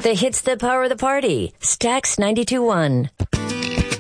The hits that power the party. Stax 92.1.